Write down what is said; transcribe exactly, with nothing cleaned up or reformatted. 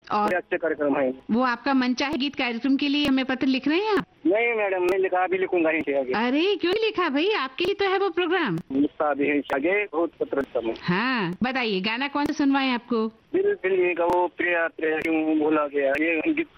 और अच्छे कार्यक्रम है। वो आपका मनचाहे गीत कार्यक्रम के लिए हमें पत्र लिख रहे हैं आप? नहीं मैडम, मैं लिखा अभी लिखूंगा ही आगे। अरे क्यों लिखा भाई, आपके ही तो है वो प्रोग्राम। लिखा अभी है आगे, बहुत पत्र समय। हाँ बताइए, गाना कौन सा सुनवाएं आपको? दिल दिल का वो प्रिया प्रिया क्यों भूला गया, ये गीत